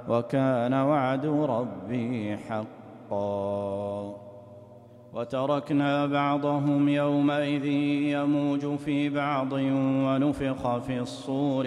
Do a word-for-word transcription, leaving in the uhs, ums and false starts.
وكان وعد ربي حقا. وتركنا بعضهم يومئذ يموج في بعض ونفخ في الصور